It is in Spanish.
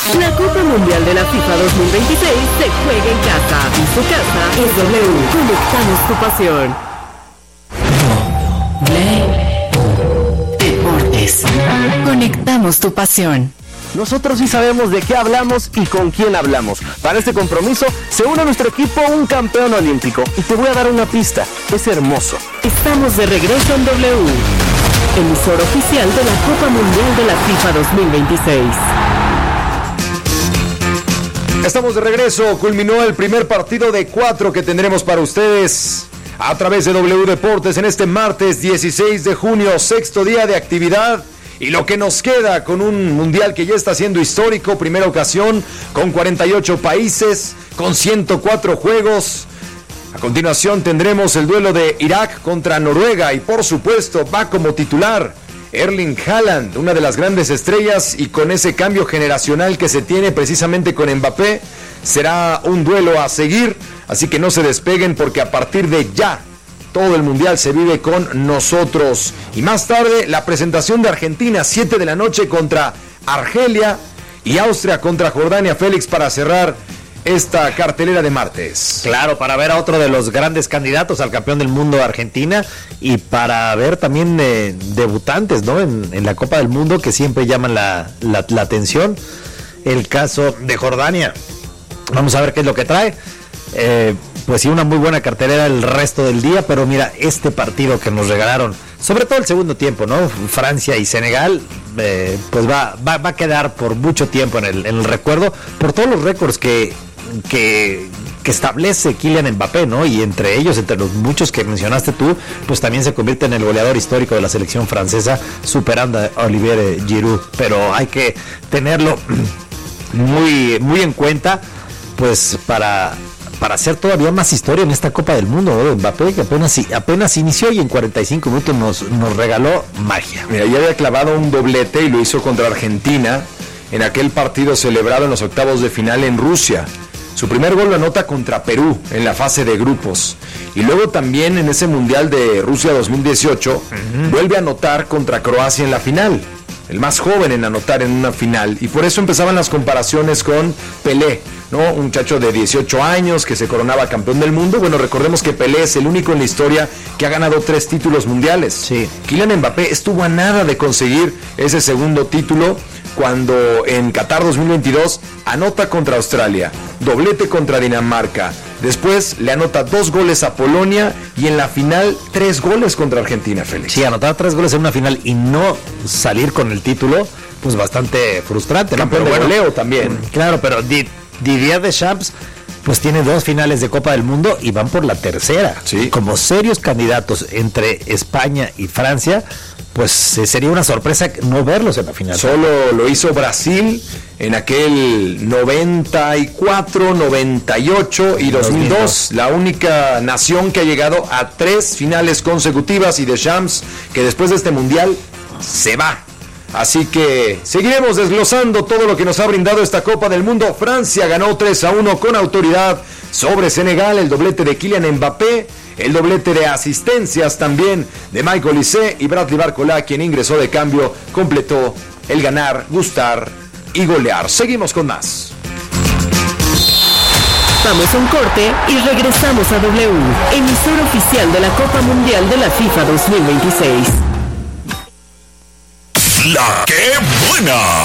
La Copa Mundial de la FIFA 2026 se juega en casa. Y su casa es W. Conectamos tu pasión. Deportes. Conectamos tu pasión. Nosotros sí sabemos de qué hablamos y con quién hablamos. Para este compromiso se une a nuestro equipo un campeón olímpico. Y te voy a dar una pista. Es hermoso. Estamos de regreso en W. Emisor oficial de la Copa Mundial de la FIFA 2026. Estamos de regreso. Culminó el primer partido de 4 que tendremos para ustedes a través de W Deportes en este martes 16 de junio, sexto día de actividad. Y lo que nos queda con un mundial que ya está siendo histórico, primera ocasión, con 48 países, con 104 juegos. A continuación tendremos el duelo de Irak contra Noruega y por supuesto va como titular Erling Haaland, una de las grandes estrellas, y con ese cambio generacional que se tiene precisamente con Mbappé, será un duelo a seguir, así que no se despeguen porque a partir de ya todo el mundial se vive con nosotros. Y más tarde la presentación de Argentina, 7 de la noche contra Argelia, y Austria contra Jordania, Félix, para cerrar esta cartelera de martes. Claro, para ver a otro de los grandes candidatos al campeón del mundo, Argentina, y para ver también debutantes, ¿no? En la Copa del Mundo que siempre llaman la atención. El caso de Jordania. Vamos a ver qué es lo que trae. Pues sí, una muy buena cartelera el resto del día, pero mira, este partido que nos regalaron, sobre todo el segundo tiempo, ¿no? Francia y Senegal, pues va a quedar por mucho tiempo en el recuerdo, por todos los récords que establece Kylian Mbappé, ¿no? Y entre ellos, entre los muchos que mencionaste tú, pues también se convierte en el goleador histórico de la selección francesa, superando a Olivier Giroud, pero hay que tenerlo muy, muy en cuenta, pues para hacer todavía más historia en esta Copa del Mundo, ¿no? Mbappé, que apenas inició y en 45 minutos nos regaló magia. Mira, ya había clavado un doblete y lo hizo contra Argentina en aquel partido celebrado en los octavos de final en Rusia. Su primer gol lo anota contra Perú en la fase de grupos. Y luego también en ese Mundial de Rusia 2018, vuelve a anotar contra Croacia en la final. El más joven en anotar en una final. Y por eso empezaban las comparaciones con Pelé, ¿no? Un muchacho de 18 años que se coronaba campeón del mundo. Bueno, recordemos que Pelé es el único en la historia que ha ganado 3 títulos mundiales. Sí. Kylian Mbappé estuvo a nada de conseguir ese segundo título cuando en Qatar 2022 anota contra Australia, doblete contra Dinamarca. Después le anota 2 goles a Polonia y en la final 3 goles contra Argentina, Félix. Sí, anotar 3 goles en una final y no salir con el título, pues bastante frustrante. Campeón de goleo también. Claro, pero Didier Deschamps pues tiene 2 finales de Copa del Mundo y van por la tercera. Sí. Como serios candidatos entre España y Francia, pues sería una sorpresa no verlos en la final. Solo lo hizo Brasil en aquel 94, 98 y 2002. La única nación que ha llegado a 3 finales consecutivas, y Deschamps, que después de este mundial se va. Así que seguiremos desglosando todo lo que nos ha brindado esta Copa del Mundo. Francia ganó 3-1 con autoridad sobre Senegal, el doblete de Kylian Mbappé, el doblete de asistencias también de Michael Olise, y Bradley Barcola, quien ingresó de cambio, completó el ganar, gustar y golear. Seguimos con más. Vamos a un corte y regresamos a W, emisor oficial de la Copa Mundial de la FIFA 2026. ¡La que buena!